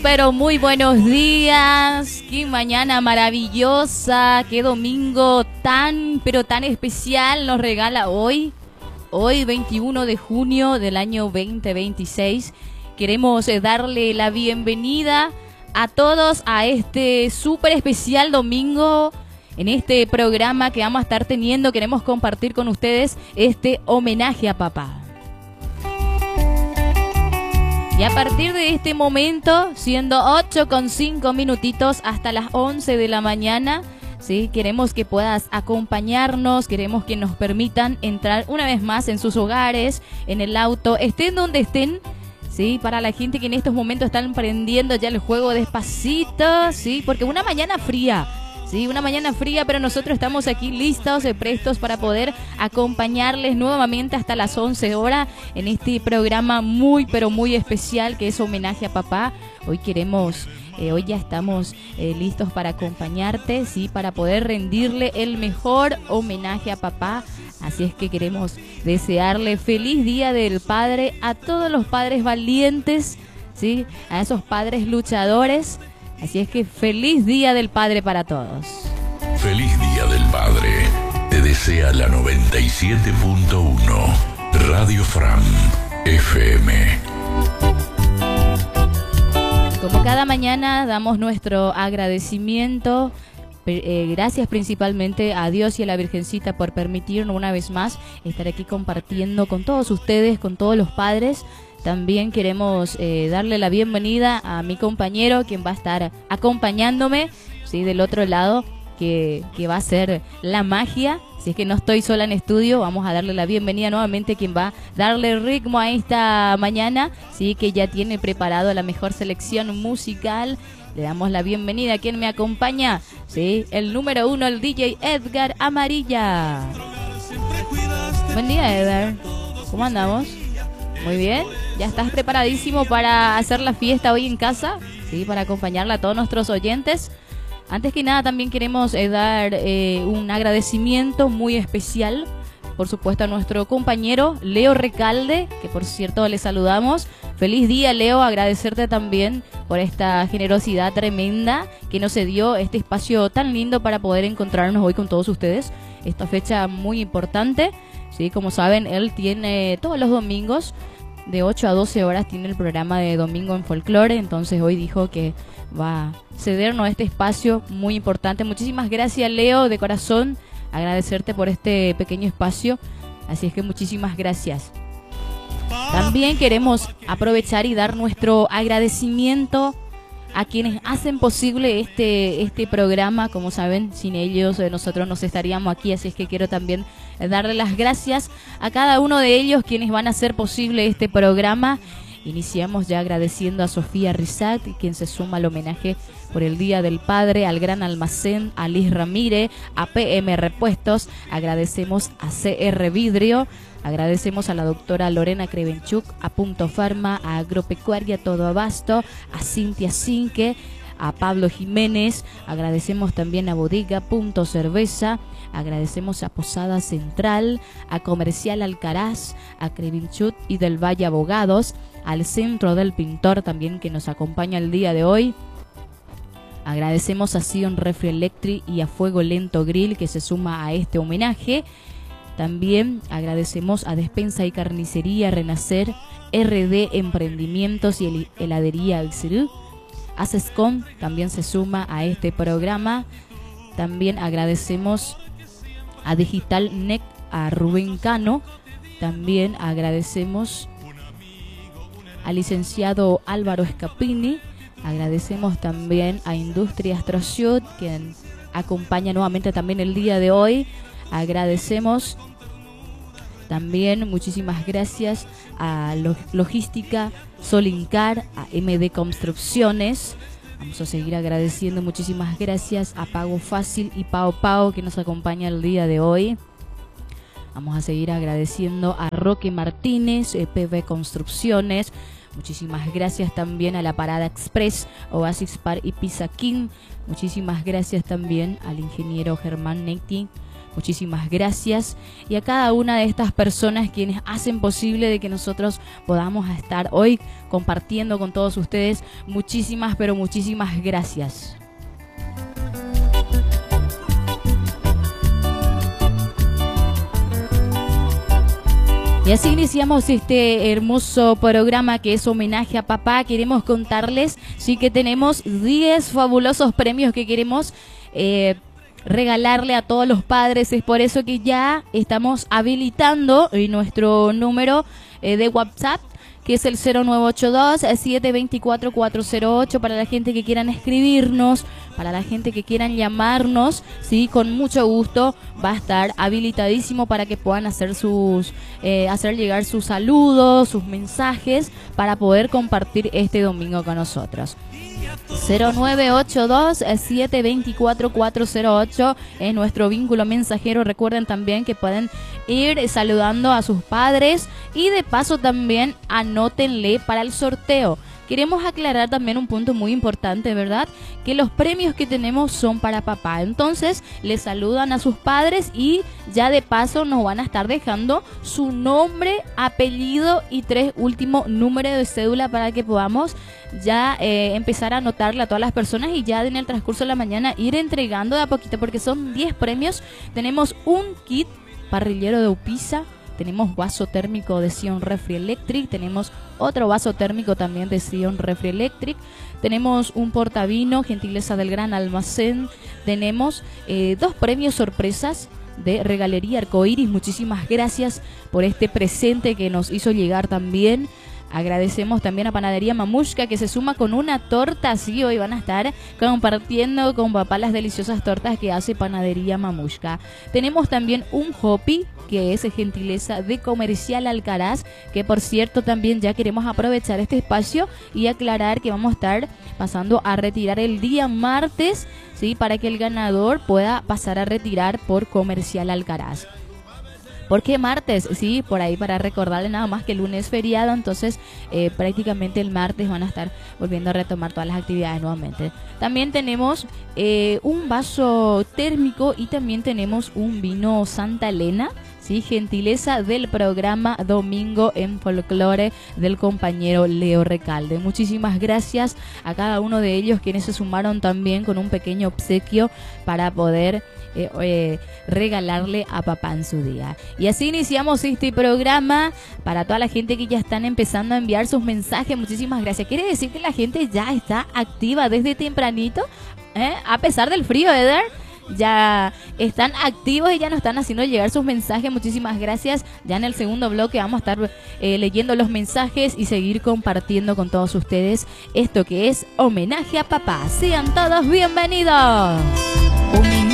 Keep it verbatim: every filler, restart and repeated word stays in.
pero muy buenos días. Qué mañana maravillosa, qué domingo tan, pero tan especial nos regala hoy. Hoy, veintiuno de junio del año veinte veintiséis. Queremos darle la bienvenida a todos a este súper especial domingo. En este programa que vamos a estar teniendo, queremos compartir con ustedes este homenaje a papá. Y a partir de este momento, siendo ocho con cinco minutitos hasta las once de la mañana, ¿sí? Queremos que puedas acompañarnos, queremos que nos permitan entrar una vez más en sus hogares, en el auto, estén donde estén, ¿sí? Para la gente que en estos momentos están prendiendo ya el juego despacito, ¿sí? Porque una mañana fría. Sí, una mañana fría, pero nosotros estamos aquí listos y prestos para poder acompañarles nuevamente hasta las once horas en este programa muy, pero muy especial que es homenaje a papá. Hoy queremos, eh, hoy ya estamos eh, listos para acompañarte, sí, para poder rendirle el mejor homenaje a papá. Así es que queremos desearle feliz Día del Padre a todos los padres valientes, sí, a esos padres luchadores. Así es que feliz Día del Padre para todos. Feliz Día del Padre. Te desea la noventa y siete punto uno Radio Fram F M. Como cada mañana damos nuestro agradecimiento. Eh, gracias principalmente a Dios y a la Virgencita por permitirnos una vez más estar aquí compartiendo con todos ustedes, con todos los padres. También queremos eh, darle la bienvenida a mi compañero, quien va a estar acompañándome, ¿sí? Del otro lado, que, que va a ser la magia. Si es que no estoy sola en estudio, vamos a darle la bienvenida nuevamente a quien va a darle ritmo a esta mañana, ¿sí? Que ya tiene preparado la mejor selección musical. Le damos la bienvenida a quien me acompaña, ¿sí? El número uno, el D J Edgar Amarilla. Buen día, Edgar. ¿Cómo andamos? Muy bien, ¿ya estás preparadísimo para hacer la fiesta hoy en casa? Sí, para acompañarla a todos nuestros oyentes. Antes que nada también queremos eh, dar eh, un agradecimiento muy especial, por supuesto, a nuestro compañero Leo Recalde, que por cierto le saludamos. Feliz día, Leo, agradecerte también por esta generosidad tremenda que nos dio este espacio tan lindo para poder encontrarnos hoy con todos ustedes. Esta fecha muy importante. Sí, como saben, él tiene todos los domingos de ocho a doce horas tiene el programa de Domingo en Folclore, entonces hoy dijo que va a cedernos este espacio muy importante. Muchísimas gracias, Leo, de corazón, agradecerte por este pequeño espacio, así es que muchísimas gracias. También queremos aprovechar y dar nuestro agradecimiento a quienes hacen posible este, este programa. Como saben, sin ellos eh, nosotros no estaríamos aquí, así es que quiero también eh, darle las gracias a cada uno de ellos quienes van a hacer posible este programa. Iniciamos ya agradeciendo a Sofía Rizat, quien se suma al homenaje por el Día del Padre, al Gran Almacén, a Liz Ramírez, a P M Repuestos, agradecemos a C R Vidrio, agradecemos a la doctora Lorena Krevenchuk, a Punto Farma, a Agropecuaria Todo Abasto, a Cintia Cinque, a Pablo Jiménez, agradecemos también a Bodega Punto Cerveza, agradecemos a Posada Central, a Comercial Alcaraz, a Krevenchuk y del Valle Abogados, al Centro del Pintor también que nos acompaña el día de hoy. Agradecemos a Sion Refri Electric y a Fuego Lento Grill que se suma a este homenaje. También agradecemos a Despensa y Carnicería Renacer, R D Emprendimientos y Heladería Alcirú. Asescom también se suma a este programa. También agradecemos a Digital N E C, a Rubén Cano. También agradecemos al licenciado Álvaro Scapini. Agradecemos también a Industrias Trociut, quien acompaña nuevamente también el día de hoy. Agradecemos también, muchísimas gracias a Logística Solincar, a M D Construcciones. Vamos a seguir agradeciendo, muchísimas gracias a Pago Fácil y Pao Pao que nos acompaña el día de hoy. Vamos a seguir agradeciendo a Roque Martínez, P V Construcciones. Muchísimas gracias también a la Parada Express, Oasis Par y Pizza King. Muchísimas gracias también al ingeniero Germán Netti, muchísimas gracias. Y a cada una de estas personas quienes hacen posible de que nosotros podamos estar hoy compartiendo con todos ustedes, muchísimas, pero muchísimas gracias. Y así iniciamos este hermoso programa que es homenaje a papá. Queremos contarles, sí, que tenemos diez fabulosos premios que queremos eh, regalarle a todos los padres. Es por eso que ya estamos habilitando nuestro número eh, de WhatsApp, que es el cero nueve ocho dos, siete dos cuatro, cuatro cero ocho, para la gente que quieran escribirnos, para la gente que quieran llamarnos, sí, con mucho gusto va a estar habilitadísimo para que puedan hacer sus eh, hacer llegar sus saludos, sus mensajes, para poder compartir este domingo con nosotros. cero nueve ocho dos, siete dos cuatro, cuatro cero ocho es nuestro vínculo mensajero. Recuerden también que pueden ir saludando a sus padres y de paso también anótenle para el sorteo. Queremos aclarar también un punto muy importante, ¿verdad? Que los premios que tenemos son para papá. Entonces, le saludan a sus padres y ya de paso nos van a estar dejando su nombre, apellido y tres últimos números de cédula para que podamos ya eh, empezar a anotarle a todas las personas y ya en el transcurso de la mañana ir entregando de a poquito, porque son diez premios. Tenemos un kit parrillero de Upisa, tenemos vaso térmico de Sion Refri Electric, tenemos otro vaso térmico también de Sion Refri Electric, tenemos un portavino, gentileza del Gran Almacén, tenemos eh, dos premios sorpresas de Regalería Arcoiris. Muchísimas gracias por este presente que nos hizo llegar también. Agradecemos también a Panadería Mamushka, que se suma con una torta. Sí, hoy van a estar compartiendo con papá las deliciosas tortas que hace Panadería Mamushka. Tenemos también un hopi, que es gentileza de Comercial Alcaraz, que por cierto también ya queremos aprovechar este espacio y aclarar que vamos a estar pasando a retirar el día martes, ¿sí?, para que el ganador pueda pasar a retirar por Comercial Alcaraz. ¿Por qué martes? Sí, por ahí para recordarle nada más que el lunes es feriado, entonces eh, prácticamente el martes van a estar volviendo a retomar todas las actividades nuevamente. También tenemos eh, un vaso térmico y también tenemos un vino Santa Elena, sí, gentileza del programa Domingo en Folclore del compañero Leo Recalde. Muchísimas gracias a cada uno de ellos quienes se sumaron también con un pequeño obsequio para poder Eh, eh, regalarle a papá en su día. Y así iniciamos este programa para toda la gente que ya están empezando a enviar sus mensajes. Muchísimas gracias. Quiere decir que la gente ya está activa desde tempranito, ¿eh? A pesar del frío, Eder. Ya están activos y ya nos están haciendo llegar sus mensajes. Muchísimas gracias. Ya en el segundo bloque vamos a estar eh, leyendo los mensajes y seguir compartiendo con todos ustedes esto que es homenaje a papá. Sean todos bienvenidos. Un